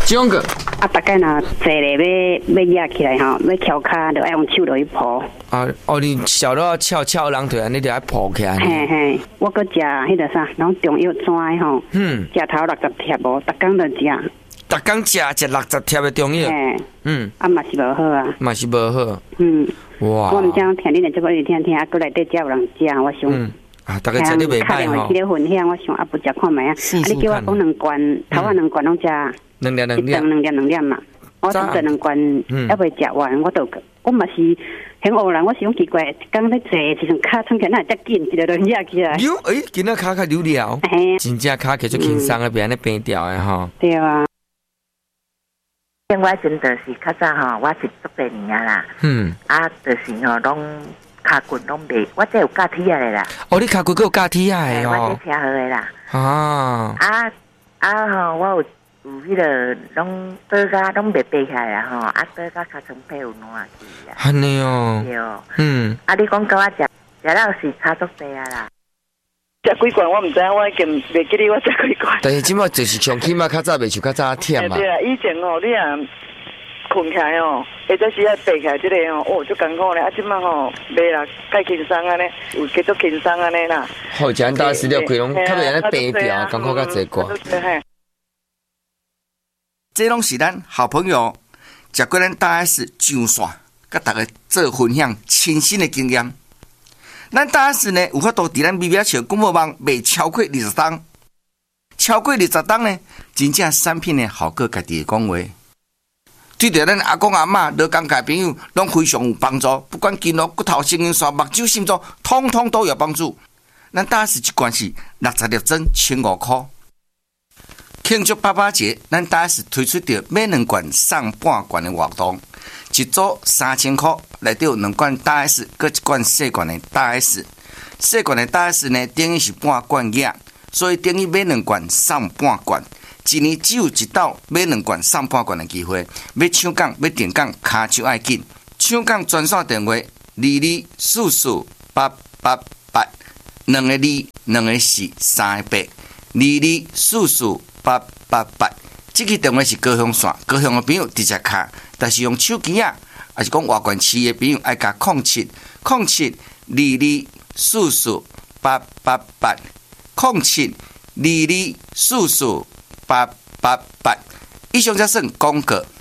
这种个啊，大概若坐咧要压起来吼，要翘骹就要用手落去抱。 你小都要翘人腿，你就要抱起来。 嘿嘿，我搁食迄个啥，拢中药砖的吼。食头60贴无，逐工都食。 逐工食60贴的中药。 嘛是无好啊。 嘛是无好。哇！ 我毋知听你哋这个一听，啊，搁内底才有人食，我想。 大家食你袂歹吼。 打电话分享，我想不食看卖啊。你叫我讲2罐，头啊2罐拢食。2粒嘛。我只2罐，还未食完，我嘛是很偶然，我是讲奇怪，刚在坐时阵脚撑起来遮紧，一个轮压起来。 今仔脚较溜了，真正脚脚足轻松的，袂安尼平调的吼。 对啊。 我真就是较早吼，我是足多年啦。就是吼，拢骹骨拢袂，我这有架梯的啦。 你骹骨有架梯的我这车好的啦。我有迄个拢倒甲拢袂爬起来啦吼，倒甲尻川皮有烂去啦。 安尼哦。 对哦。你讲甲我食了是差足多啊啦。 食几罐我毋知，我已经袂记得我食几罐。 但是即摆就是上起码较早袂像较早忝嘛。 对啊，以前你困起来或者是爬起来，这个足艰苦咧。即摆袂啦，介轻松安尼，有继续轻松安尼啦。 好，简单食了开拢较袂安尼平调，艰苦较济寡。 这拢是咱好朋友食过咱大 S 上线，甲大家做分享亲身的经验。咱大 S 呢有法度伫咱微微笑广播网卖超过20档，超过20档呢，真正产品呢效果家己讲话。对着咱阿公阿嬷、老公家朋友，拢非常有帮助。不管筋络、骨头、神经线、目睭、心脏，通通都有帮助。咱大 S 一罐是60粒装，1500块。庆祝爸爸节，咱大 S 推出着买2罐送半罐的活动，一组3000块，内底有2罐大 S， 搁1罐细罐的大 S。细罐的大 S 呢，等于是半罐液，所以等于买2罐送半罐。一年只有一道买2罐送半罐的机会，要抢讲要订讲，卡就爱紧。抢讲专线电话22448882个2、2个4、3个8，22448882。这个电话是高雄线，高雄的朋友直接卡，但是用手机啊，还是讲外县市的朋友爱加0722448882，0722448888。以上才算广告。